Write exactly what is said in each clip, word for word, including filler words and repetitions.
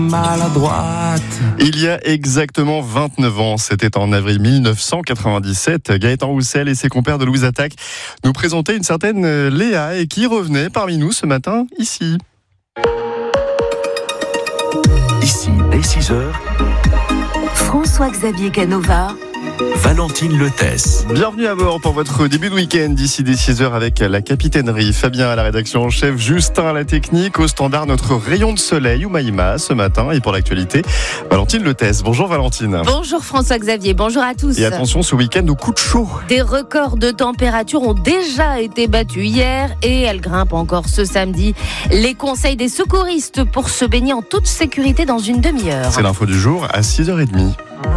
Maladroite. Il y a exactement vingt-neuf ans, c'était en avril mille neuf cent quatre-vingt-dix-sept, Gaëtan Roussel et ses compères de Louise Attaque nous présentaient une certaine Léa et qui revenait parmi nous ce matin, ici. Ici, dès six heures, François-Xavier Canova, Valentine Lethesse. Bienvenue à bord pour votre début de week-end, d'ici dès six heures avec la capitainerie, Fabien à la rédaction en chef, Justin à la technique, au standard notre rayon de soleil, Oumaïma ce matin, et pour l'actualité, Valentine Lethesse. Bonjour Valentine. Bonjour François-Xavier, bonjour à tous. Et attention ce week-end au coup de chaud. Des records de température ont déjà été battus hier et elles grimpent encore ce samedi. Les conseils des secouristes pour se baigner en toute sécurité dans une demi-heure. C'est l'info du jour à six heures trente.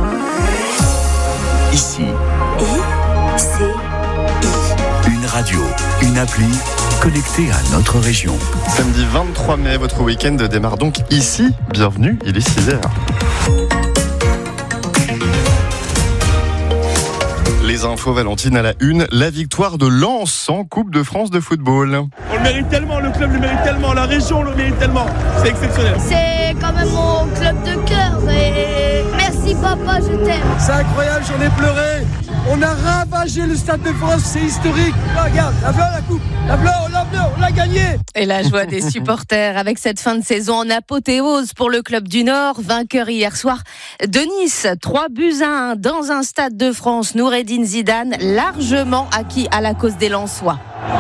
Ici, I, C, I. une radio, une appli connectée à notre région. Samedi vingt-trois mai, votre week-end démarre donc ici. Bienvenue, il est six heures. Les infos, Valentine, à la une, la victoire de Lens en Coupe de France de football. On le mérite tellement, le club le mérite tellement, la région le mérite tellement, c'est exceptionnel. C'est quand même mon club de cœur et merci papa, je t'aime. C'est incroyable, j'en ai pleuré. On a ravagé le Stade de France, c'est historique. Là, regarde, la fleur, la coupe, la fleur, la fleur, on l'a gagné. Et la joie des supporters avec cette fin de saison en apothéose pour le club du Nord, vainqueur hier soir de Nice, trois buts à un dans un Stade de France. Noureddine Zidane, largement acquis à la cause des Lensois.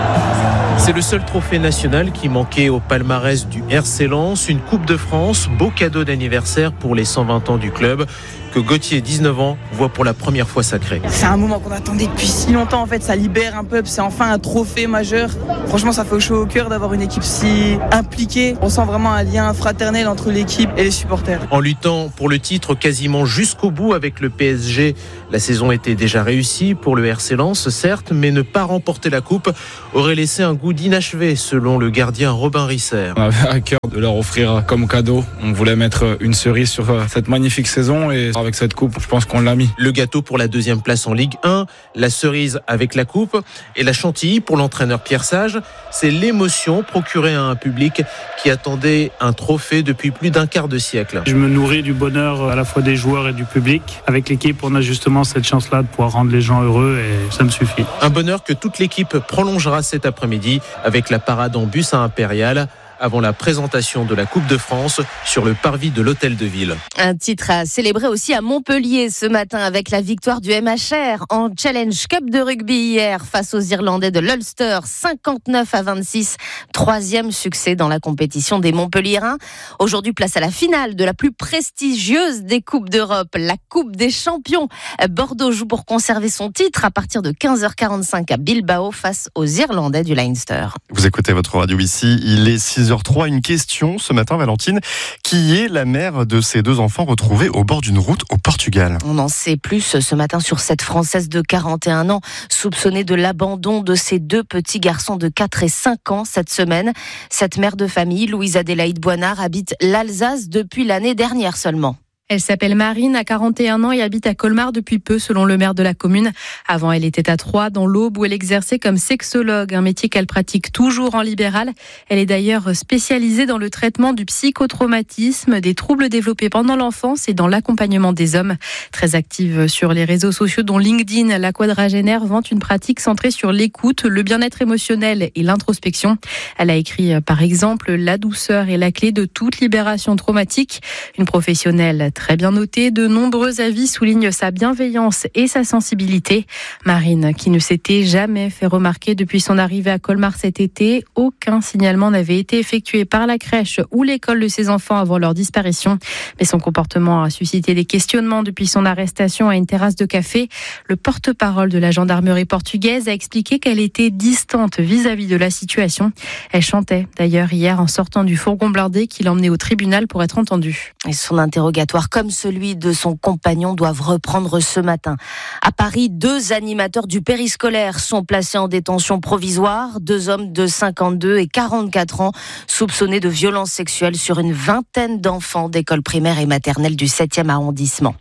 C'est le seul trophée national qui manquait au palmarès du R C Lens, une Coupe de France, beau cadeau d'anniversaire pour les cent vingt ans du club, que Gauthier, dix-neuf ans, voit pour la première fois sacré. C'est un moment qu'on attendait depuis si longtemps, en fait, ça libère un peu, c'est enfin un trophée majeur. Franchement, ça fait chaud au cœur d'avoir une équipe si impliquée. On sent vraiment un lien fraternel entre l'équipe et les supporters. En luttant pour le titre quasiment jusqu'au bout avec le P S G, la saison était déjà réussie pour le R C Lens, certes, mais ne pas remporter la coupe aurait laissé un goût d'inachevé, selon le gardien Robin Risser. On avait à cœur de leur offrir comme cadeau. On voulait mettre une cerise sur cette magnifique saison et avec cette coupe, je pense qu'on l'a mis. Le gâteau pour la deuxième place en Ligue un, la cerise avec la coupe et la chantilly pour l'entraîneur Pierre Sage. C'est l'émotion procurée à un public qui attendait un trophée depuis plus d'un quart de siècle. Je me nourris du bonheur à la fois des joueurs et du public. Avec l'équipe, on a justement cette chance-là de pouvoir rendre les gens heureux et ça me suffit. Un bonheur que toute l'équipe prolongera cet après-midi avec la parade en bus à Impérial avant la présentation de la Coupe de France sur le parvis de l'Hôtel de Ville. Un titre à célébrer aussi à Montpellier ce matin avec la victoire du M H R en Challenge Cup de rugby hier face aux Irlandais de l'Ulster, cinquante-neuf à vingt-six. Troisième succès dans la compétition des Montpelliérains. Aujourd'hui, place à la finale de la plus prestigieuse des Coupes d'Europe, la Coupe des Champions. Bordeaux joue pour conserver son titre à partir de quinze heures quarante-cinq à Bilbao face aux Irlandais du Leinster. Vous écoutez votre radio ici, il est six heures trois. Une question ce matin, Valentine. Qui est la mère de ces deux enfants retrouvés au bord d'une route au Portugal? On en sait plus ce matin sur cette Française de quarante et un ans, soupçonnée de l'abandon de ses deux petits garçons de quatre et cinq ans cette semaine. Cette mère de famille, Louise Adélaïde Boinard, habite l'Alsace depuis l'année dernière seulement. Elle s'appelle Marine, a quarante et un ans et habite à Colmar depuis peu, selon le maire de la commune. Avant, elle était à Troyes, dans l'Aube, où elle exerçait comme sexologue, un métier qu'elle pratique toujours en libéral. Elle est d'ailleurs spécialisée dans le traitement du psychotraumatisme, des troubles développés pendant l'enfance et dans l'accompagnement des hommes. Très active sur les réseaux sociaux, dont LinkedIn, la quadragénaire vante une pratique centrée sur l'écoute, le bien-être émotionnel et l'introspection. Elle a écrit, par exemple, « La douceur est la clé de toute libération traumatique ». Une professionnelle très bien notée, de nombreux avis soulignent sa bienveillance et sa sensibilité. Marine, qui ne s'était jamais fait remarquer depuis son arrivée à Colmar cet été, aucun signalement n'avait été effectué par la crèche ou l'école de ses enfants avant leur disparition. Mais son comportement a suscité des questionnements depuis son arrestation à une terrasse de café. Le porte-parole de la gendarmerie portugaise a expliqué qu'elle était distante vis-à-vis de la situation. Elle chantait d'ailleurs hier en sortant du fourgon blindé qui l'emmenait au tribunal pour être entendue. Et son interrogatoire, comme celui de son compagnon, doivent reprendre ce matin. À Paris, deux animateurs du périscolaire sont placés en détention provisoire. Deux hommes de cinquante-deux et quarante-quatre ans soupçonnés de violences sexuelles sur une vingtaine d'enfants d'école primaire et maternelle du septième arrondissement.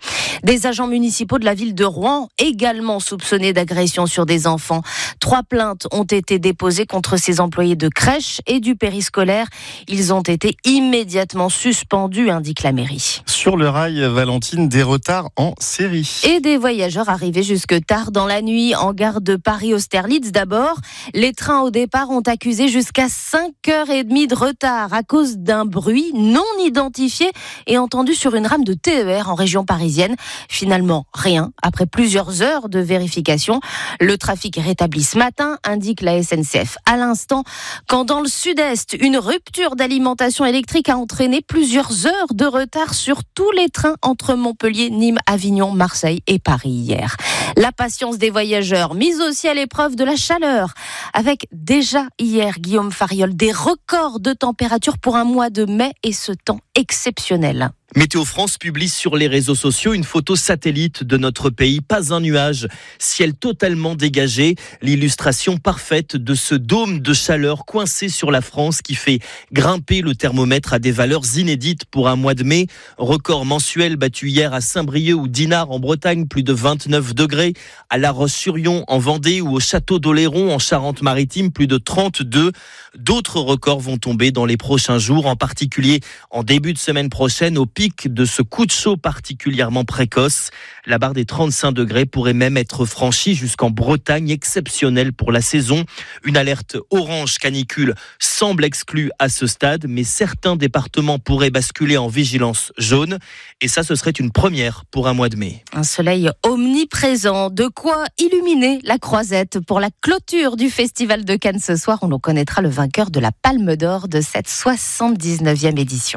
Des agents municipaux de la ville de Rouen, également soupçonnés d'agression sur des enfants. Trois plaintes ont été déposées contre ces employés de crèche et du périscolaire. Ils ont été immédiatement suspendus, indique la mairie. Sur le rail, Valentine, des retards en série. Et des voyageurs arrivés jusque tard dans la nuit en gare de Paris-Austerlitz d'abord. Les trains au départ ont accusé jusqu'à cinq heures trente de retard à cause d'un bruit non identifié et entendu sur une rame de T E R en région parisienne. Finalement, rien. Après plusieurs heures de vérification, le trafic est rétabli ce matin, indique la S N C F. À l'instant, quand dans le sud-est, une rupture d'alimentation électrique a entraîné plusieurs heures de retard sur tous les trains entre Montpellier, Nîmes, Avignon, Marseille et Paris hier. La patience des voyageurs, mise aussi à l'épreuve de la chaleur, avec déjà hier, Guillaume Fariol, des records de température pour un mois de mai et ce temps exceptionnel. Météo France publie sur les réseaux sociaux une photo satellite de notre pays. Pas un nuage, ciel totalement dégagé. L'illustration parfaite de ce dôme de chaleur coincé sur la France qui fait grimper le thermomètre à des valeurs inédites pour un mois de mai. Record mensuel battu hier à Saint-Brieuc ou Dinard en Bretagne, plus de vingt-neuf degrés. À La Roche-sur-Yon en Vendée ou au Château d'Oléron en Charente-Maritime, plus de trente-deux. D'autres records vont tomber dans les prochains jours, en particulier en début de semaine prochaine au pic de ce coup de chaud particulièrement précoce. La barre des trente-cinq degrés pourrait même être franchie jusqu'en Bretagne, exceptionnelle pour la saison. Une alerte orange canicule semble exclue à ce stade, mais certains départements pourraient basculer en vigilance jaune. Et ça, ce serait une première pour un mois de mai. Un soleil omniprésent, de quoi illuminer la croisette pour la clôture du Festival de Cannes ce soir. On en connaîtra le vainqueur de la Palme d'Or de cette soixante-dix-neuvième édition.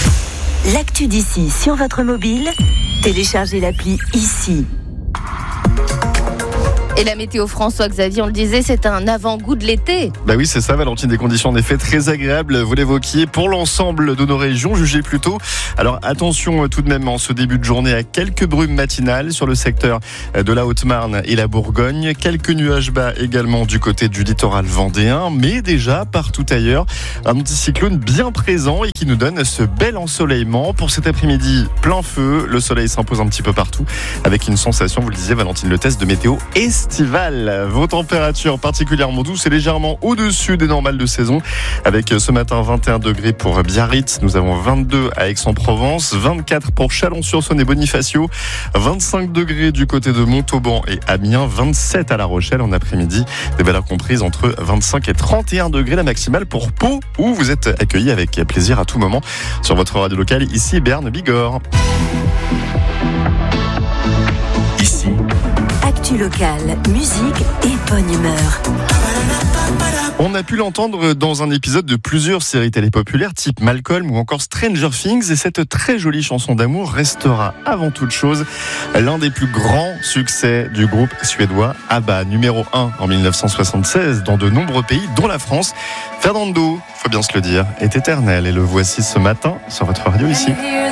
L'actu d'ici sur votre mobile, téléchargez l'appli ici. Et la météo François Xavier, on le disait, c'est un avant-goût de l'été. Bah oui, c'est ça, Valentine, des conditions en effet très agréables, vous l'évoquiez, pour l'ensemble de nos régions, jugées plutôt. Alors attention tout de même en ce début de journée à quelques brumes matinales sur le secteur de la Haute-Marne et la Bourgogne. Quelques nuages bas également du côté du littoral vendéen, mais déjà partout ailleurs, un anticyclone bien présent et qui nous donne ce bel ensoleillement. Pour cet après-midi, plein feu, le soleil s'impose un petit peu partout avec une sensation, vous le disiez Valentine, le test de météo est estival. Vos températures particulièrement douces et légèrement au-dessus des normales de saison. Avec ce matin vingt et un degrés pour Biarritz, nous avons vingt-deux à Aix-en-Provence, vingt-quatre pour Chalon-sur-Saône et Bonifacio, vingt-cinq degrés du côté de Montauban et Amiens, vingt-sept à La Rochelle en après-midi. Des valeurs comprises entre vingt-cinq et trente et un degrés, la maximale pour Pau, où vous êtes accueillis avec plaisir à tout moment sur votre radio locale, ici Berne-Bigorre. Ici, Actu locale, musique et bonne humeur. On a pu l'entendre dans un épisode de plusieurs séries télé populaires type Malcolm ou encore Stranger Things, et cette très jolie chanson d'amour restera avant toute chose l'un des plus grands succès du groupe suédois ABBA, numéro un en dix-neuf cent soixante-seize dans de nombreux pays dont la France. Fernando, faut bien se le dire, est éternel et le voici ce matin sur votre radio ici.